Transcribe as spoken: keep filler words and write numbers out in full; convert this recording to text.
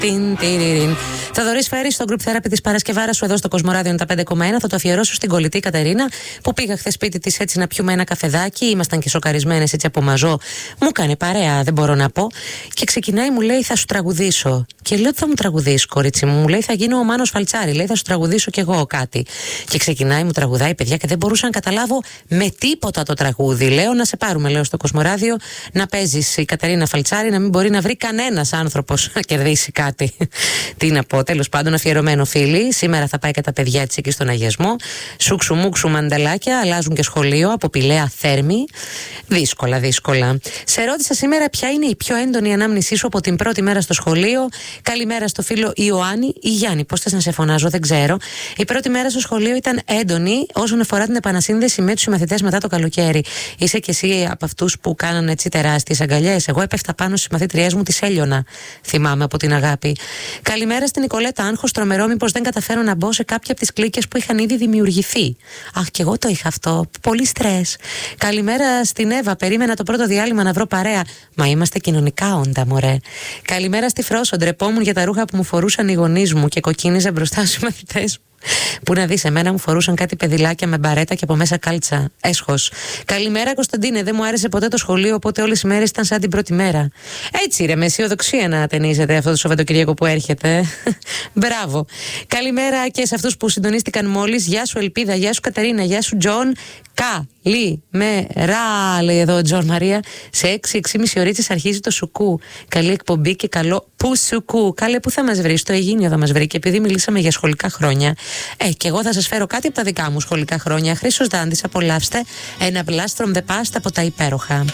Θοδωρής Φέρης στο group therapy της Παρασκευάρας σου εδώ στο Κοσμοράδιο ενενήντα πέντε κόμμα ένα. Θα το αφιερώσω στην κολλητή Κατερίνα που πήγα χθες σπίτι της έτσι να πιούμε ένα καφεδάκι. Ήμασταν και σοκαρισμένες έτσι από μαζό. Μου έκανε παρέα, δεν μπορώ να πω. Και ξεκινάει, μου λέει, θα σου τραγουδήσω. Και λέω, τι θα μου τραγουδήσει, κορίτσι μου. Μου λέει, θα γίνω ο Μάνος Φαλτσάρη. Λέει, θα σου τραγουδήσω κι εγώ κάτι. Και ξεκινάει, μου τραγουδάει, παιδιά, και δεν μπορούσα να καταλάβω με τίποτα το τραγούδι. Λέω, να σε πάρουμε, λέω, στο Κοσμοράδιο να παίζεις η Κατερίνα Φαλτσάρη, να μην μπορεί να βρει κανένας άνθρωπος να κερδίσει κάτι. Τι να πω, τέλος πάντων, αφιερωμένο φίλοι. Σήμερα θα πάει και τα παιδιά έτσι εκεί στον αγιασμό. Σούξου μουξου μαντελάκια, αλλάζουν και σχολείο από Πηλαία Θέρμη. Δύσκολα, δύσκολα. Σε ρώτησα σήμερα ποια είναι η πιο έντονη ανάμνησή σου από την πρώτη μέρα στο σχολείο. Καλημέρα στο φίλο Ιωάννη ή Γιάννη. Πώς θες να σε φωνάζω, δεν ξέρω. Η πρώτη μέρα στο σχολείο ήταν έντονη όσον αφορά την επανασύνδεση με τους συμμαθητές μετά το καλοκαίρι. Είσαι κι εσύ από αυτούς που κάνανε έτσι τεράστιες αγκαλιές? Εγώ έπεφτα πάνω στις μαθήτριές μου, τις έλειωνα. Θυμάμαι από την αγάπη. Καλημέρα στην Νικολέτα Άγχος, τρομερό μήπως δεν καταφέρω να μπω σε κάποια από τις κλίκες που είχαν ήδη δημιουργηθεί. Αχ, κι εγώ το είχα αυτό. Πολύ στρες. Καλημέρα στην Εύα, περίμενα το πρώτο διάλειμμα να βρω παρέα. Μα είμαστε κοινωνικά όντα, μωρέ. Καλημέρα στη Φρόσο, ντρεπόμουν για τα ρούχα που μου φορούσαν οι γονείς μου και κοκκίνιζα μπροστά στους μαθητές μου. Που να δεις, εμένα μου φορούσαν κάτι παιδιλάκια με μπαρέτα και από μέσα κάλτσα. Έσχος. Καλημέρα, Κωνσταντίνε. Δεν μου άρεσε ποτέ το σχολείο, οπότε όλες οι μέρες ήταν σαν την πρώτη μέρα. Έτσι, ρε, με αισιοδοξία να ταινίζετε αυτό το Σαββατοκύριακο που έρχεται. Μπράβο. Καλημέρα και σε αυτούς που συντονίστηκαν μόλις. Γεια σου, Ελπίδα. Γεια σου, Κατερίνα. Γεια σου, Τζον. Καλημέρα, λέει εδώ ο Τζον Μαρία. Σε έξι έξι και μισή ωρίτσες αρχίζει το σουκού. Καλή εκπομπή και καλό που σουκού. Καλέ, που θα μας βρει? Στο Αιγίνιο θα μας βρει. Και επειδή μιλήσαμε για σχολικά χρόνια, ε, και εγώ θα σας φέρω κάτι από τα δικά μου σχολικά χρόνια. Χρήστος Δάντης, απολαύστε ένα blast from the past από τα υπέροχα.